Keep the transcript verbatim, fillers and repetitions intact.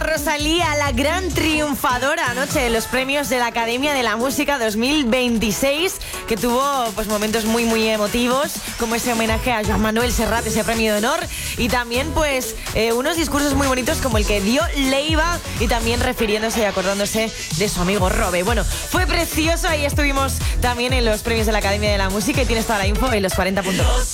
Rosalía, la gran triunfadora anoche de los premios de la Academia de la Música dos mil veintiséis, que tuvo pues momentos muy muy emotivos, como ese homenaje a Joan Manuel Serrat, ese premio de honor, y también pues eh, unos discursos muy bonitos como el que dio Leiva, y también refiriéndose y acordándose de su amigo Robe. Bueno, fue precioso, ahí estuvimos también en los premios de la Academia de la Música, y tienes toda la info en los cuarenta punto com.